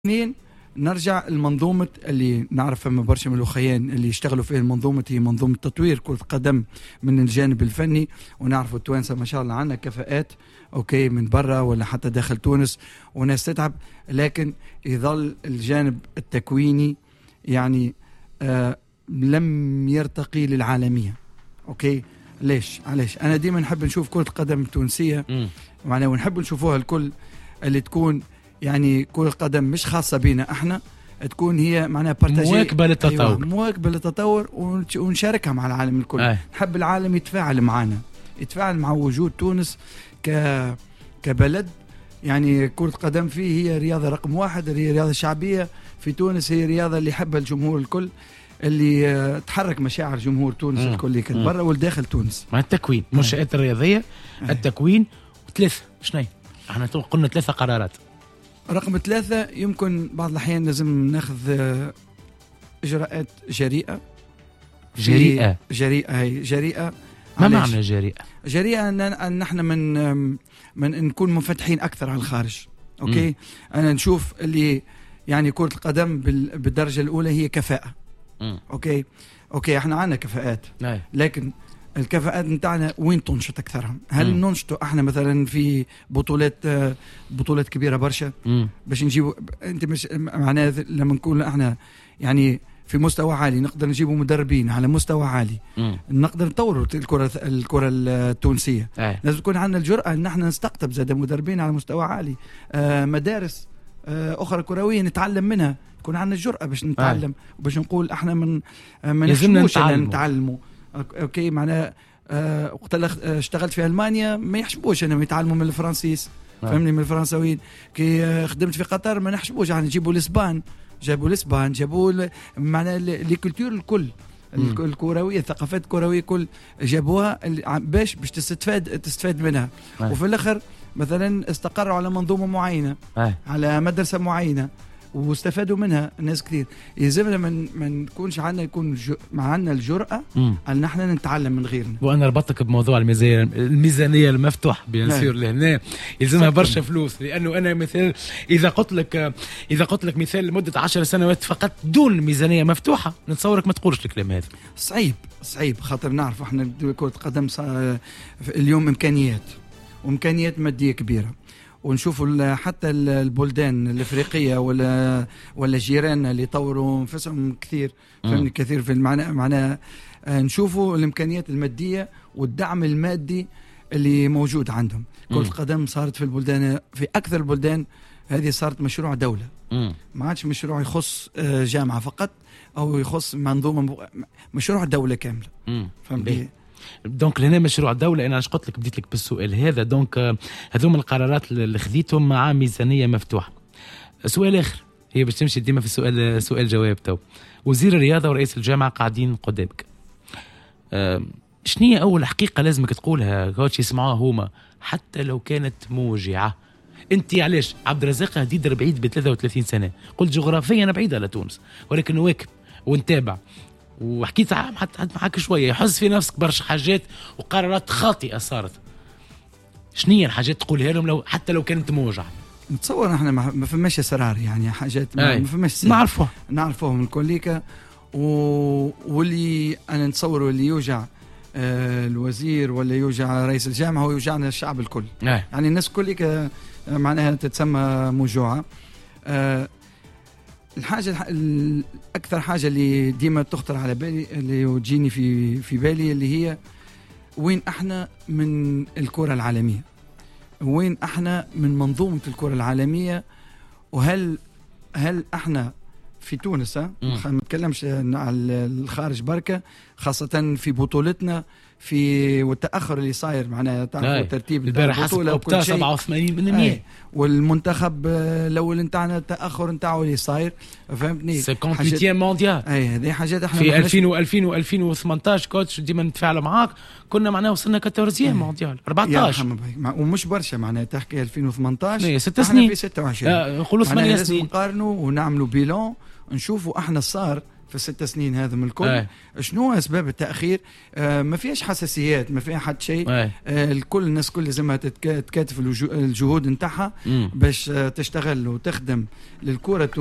اثنين، نرجع لمنظومة اللي نعرف فما برشا من الأخيان اللي يشتغلوا فيها المنظومة، هي منظومة تطوير كرة قدم من الجانب الفني. ونعرفوا التوانسة ما شاء الله عندنا كفاءات أوكي من برا ولا حتى داخل تونس وناس تتعب، لكن يظل الجانب التكويني يعني لم يرتقي للعالمية. أوكي علاش أنا ديما نحب نشوف كرة القدم التونسية معناها، ونحب نشوفوها الكل اللي تكون يعني كرة قدم مش خاصة بينا احنا، تكون هي معناها مواكبة للتطور. أيوة مواكبة للتطور ونشاركها مع العالم الكل. نحب العالم يتفاعل معنا، يتفاعل مع وجود تونس كبلد. يعني كرة قدم فيه هي رياضة رقم واحد، هي رياضة شعبية في تونس، هي رياضة اللي يحبها الجمهور الكل، اللي تحرك مشاعر جمهور تونس الكل كان برا والداخل تونس. مع التكوين المنشآت الرياضية التكوين وثلاثة شنو احنا قلنا 3 قرارات. رقم 3 يمكن بعض الأحيان لازم ناخذ إجراءات جريئة. جريئة. ما معنى جريئة؟ جريئة أن نحن من نكون منفتحين أكثر على الخارج. أوكي أنا نشوف اللي يعني كرة القدم بالدرجة الأولى هي كفاءة. أوكي احنا عندنا كفاءات، لكن الكفاءات نتاعنا وين تنشط أكثرها؟ هل ننشطوا احنا مثلا في بطولات كبيرة برشا باش نجيبوا؟ انت مش معناه لما نكون احنا يعني في مستوى عالي نقدر نجيبوا مدربين على مستوى عالي، نقدر نطوروا الكرة التونسية. لازم تكون عندنا الجرأة ان احنا نستقطب زاد مدربين على مستوى عالي، مدارس أخرى كروية نتعلم منها، يكون عندنا الجرأة باش نتعلم وباش نقول احنا ما نحشموش نتعلموا. اوكي معناها وقت اللي اشتغلت في المانيا ما يحسبوش انهم يتعلموا من الفرنسيس، فهمني، من الفرنساويين. كي خدمت في قطر ما نحسبوش يعني جابوا الاسبان جابوا معناها لي كولتور الكل الكرويه، الثقافات الكرويه كل جابوها باش تستفاد منها. وفي الاخر مثلا استقروا على منظومه معينه، على مدرسه معينه واستفادوا منها الناس كثير. يلزمنا ما نكونش عندنا معنا الجرأة أن نحن نتعلم من غيرنا. وأنا ربطتك بموضوع الميزانية المفتوح بيانسير لهنا يلزمها برشا فلوس، لأنه أنا مثال إذا قلت لك مثال لمدة 10 سنوات فقط دون ميزانية مفتوحة نتصورك ما تقولش الكلام هذا. صعيب خاطر نعرف احنا كرة قدم اليوم إمكانيات مادية كبيرة، ونشوفوا حتى البلدان الافريقيه ولا جيراننا اللي طوروا انفسهم كثير، فهمني، كثير في معناها نشوفوا الامكانيات الماديه والدعم المادي اللي موجود عندهم. كرة القدم صارت في البلدان، في اكثر البلدان هذه صارت مشروع دوله، ما عادش مشروع يخص جامعه فقط او يخص منظومه، مشروع دوله كامله. فهمتي؟ دونك لهنا مشروع دولة. أنا قلت لك بديت لك بالسؤال هذا. دونك هذوما القرارات اللي خذيتهم مع ميزانية مفتوحة. سؤال آخر هي باش تمشي ديما في سؤال جواب. تو وزير الرياضة ورئيس الجامعة قاعدين قدامك، شنية أول حقيقة لازمك تقولها كوتش يسمعوها هما حتى لو كانت موجعة؟ أنت علاش عبد الرزاق هديدر بعيد ب33 سنة، قلت جغرافيا أنا بعيد على تونس ولكن نواكب ونتابع، وحكيت حتى معاك شويه يحس في نفسك برشا حاجات وقرارات خاطئه صارت. شنية الحاجات تقولها لهم لو حتى لو كانت موجعه؟ نتصور احنا ما فماش اسرار، يعني حاجات ما فماش نعرفوهم الكوليكا، واللي انا نتصور اللي يوجع الوزير ولا يوجع رئيس الجامعه هو يوجعنا الشعب الكل. يعني الناس كلها معناها تتسمى موجوعه. الحاجة الأكثر حاجة اللي ديما تخطر على بالي اللي يجيني في بالي اللي هي وين احنا من الكرة العالمية، وين احنا من منظومة الكرة العالمية، وهل احنا في تونس ما نتكلمش على الخارج بركة، خاصة في بطولتنا والتأخر اللي صاير معناها تعرفوا ترتيب البطولة وكل شيء 87%، والمنتخب الأول نتاعنا التأخر نتاعه اللي صاير، فهمتني، 58 مونديال. هذه حاجات احنا في 2018 كوتش ديما نتفاعلوا معاك كنا معناها وصلنا 14 مونديال 14 ومش برشا معناها تحكي 2018 6 سنين في 26 نقولوا 8 سنين. لازم نقارنوا ونعملوا بيلون نشوفوا احنا صار في ال6 سنين هذا من الكل. شنو اسباب التاخير؟ ما فيهاش حساسيات، ما فيها حد شيء. الكل الناس كل لازمها تكاتف الجهود نتاعها باش تشتغل وتخدم للكرة